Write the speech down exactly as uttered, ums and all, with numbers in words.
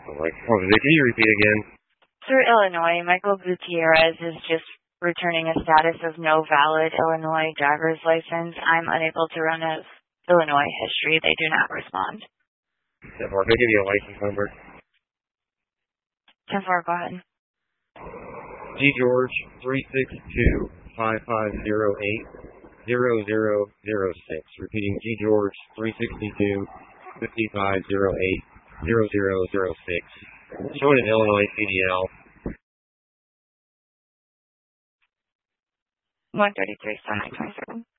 I'm like, oh, can you repeat again? Sir Illinois, Michael Gutierrez is just returning a status of no valid Illinois driver's license. I'm unable to run a Illinois history. They do not respond. ten four, can I give you a license number? ten four, go ahead. G George three six two five five zero eight zero zero zero six. Repeating, G George three six two five five zero eight zero zero zero six. Showing an Illinois C D L. one thirty-three, seven twenty-seven.